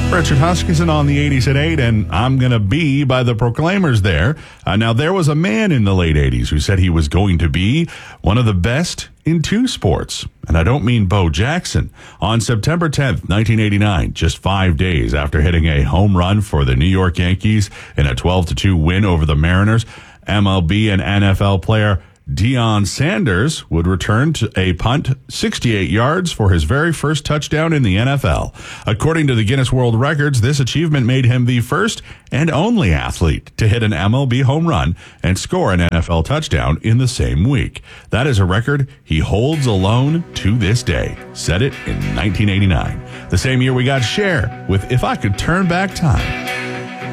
Richard Huskisson on the 80s at 8, and I'm Gonna Be by the Proclaimers there. Now, there was a man in the late 80s who said he was going to be one of the best in two sports. And I don't mean Bo Jackson. On September 10th, 1989, just 5 days after hitting a home run for the New York Yankees in a 12-2 win over the Mariners, MLB and NFL player Deion Sanders would return to a punt 68 yards for his very first touchdown in the NFL. According to the Guinness World Records, this achievement made him the first and only athlete to hit an MLB home run and score an NFL touchdown in the same week. That is a record he holds alone to this day. Set it in 1989. The same year we got Cher with If I Could Turn Back Time.